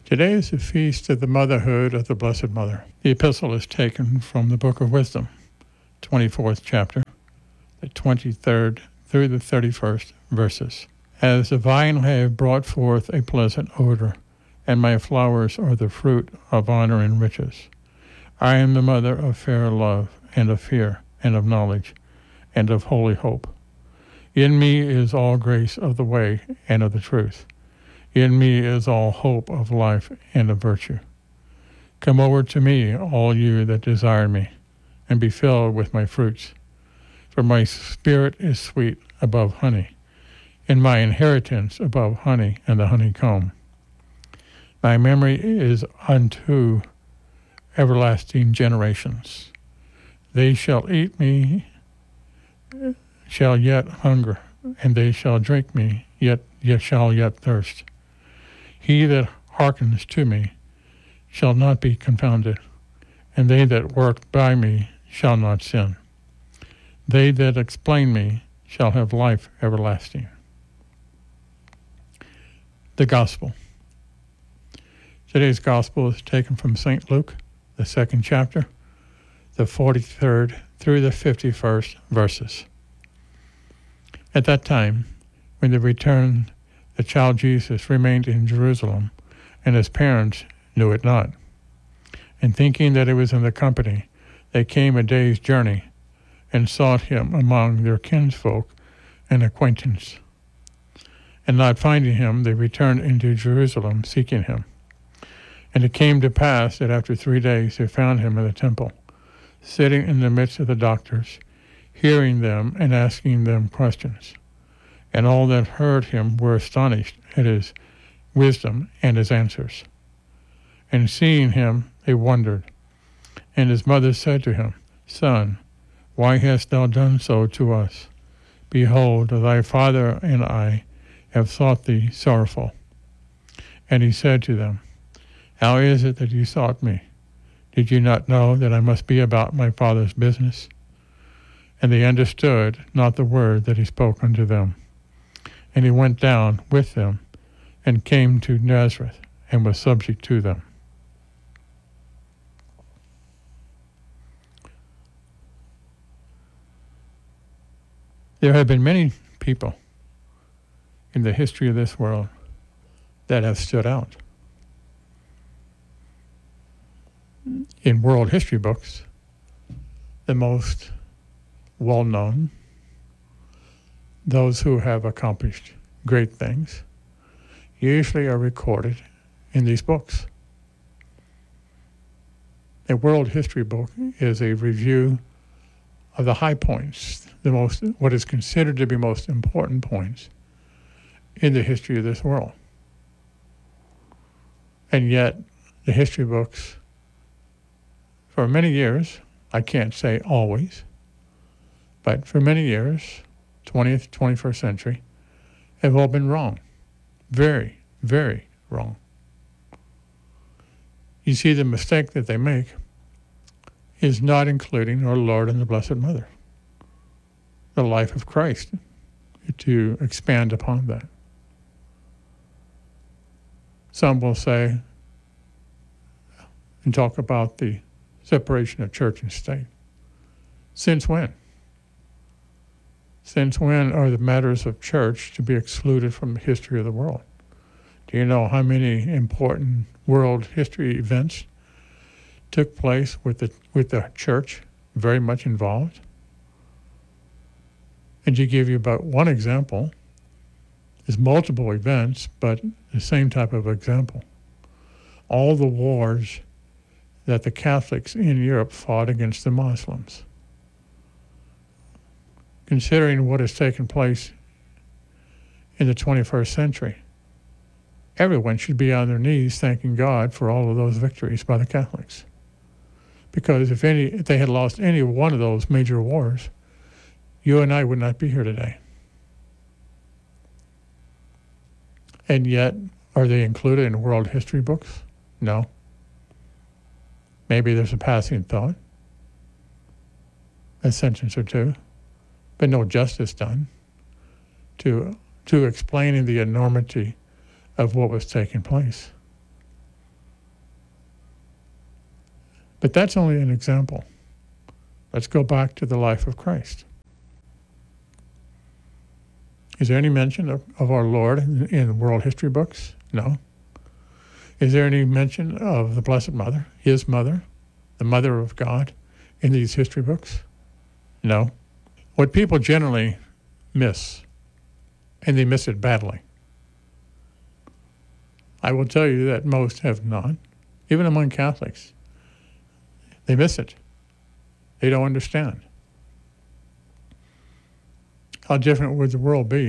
Today is the feast of the motherhood of the Blessed Mother. The epistle is taken from the Book of Wisdom, 24th chapter, the 23rd through the 31st verses. As the vine I have brought forth a pleasant odor, and my flowers are the fruit of honor and riches. I am the mother of fair love, and of fear, and of knowledge, and of holy hope. In me is all grace of the way and of the truth. In me is all hope of life and of virtue. Come over to me, all you that desire me, and be filled with my fruits. For my spirit is sweet above honey, and my inheritance above honey and the honeycomb. My memory is unto everlasting generations. They shall eat me, shall yet hunger, and they shall drink me, yet shall yet thirst. He that hearkens to me shall not be confounded, and they that work by me shall not sin. They that explain me shall have life everlasting. The Gospel. Today's Gospel is taken from St. Luke, the 2nd chapter, the 43rd through the 51st verses. At that time, when they returned, the child Jesus remained in Jerusalem, and his parents knew it not. And thinking that it was in the company, they came a day's journey, and sought him among their kinsfolk and acquaintance. And not finding him, they returned into Jerusalem, seeking him. And it came to pass that after 3 days they found him in the temple, sitting in the midst of the doctors, hearing them and asking them questions. And all that heard him were astonished at his wisdom and his answers. And seeing him, they wondered. And his mother said to him, Son, why hast thou done so to us? Behold, thy father and I have sought thee sorrowful. And he said to them, How is it that you sought me? Did you not know that I must be about my Father's business? And they understood not the word that he spoke unto them. And he went down with them, and came to Nazareth, and was subject to them. There have been many people in the history of this world that have stood out. In world history books, the most well-known, those who have accomplished great things, usually are recorded in these books. A world history book is a review of the high points, what is considered to be most important points in the history of this world. And yet, the history books, for many years, I can't say always, but for many years, 20th, 21st century, have all been wrong. Very, very wrong. You see, the mistake that they make is not including our Lord and the Blessed Mother, the life of Christ, to expand upon that. Some will say and talk about the separation of church and state. Since when? Since when are the matters of church to be excluded from the history of the world? Do you know how many important world history events took place with the church very much involved? And to give you about one example, there's multiple events, but the same type of example. All the wars that the Catholics in Europe fought against the Muslims. Considering what has taken place in the 21st century, everyone should be on their knees thanking God for all of those victories by the Catholics. Because if they had lost any one of those major wars, you and I would not be here today. And yet, are they included in world history books? No. Maybe there's a passing thought, a sentence or two, but no justice done to explaining the enormity of what was taking place. But that's only an example. Let's go back to the life of Christ. Is there any mention of our Lord in world history books? No. Is there any mention of the Blessed Mother, his mother, the Mother of God, in these history books? No. What people generally miss, and they miss it badly, I will tell you that most have not, even among Catholics. They miss it. They don't understand. How different would the world be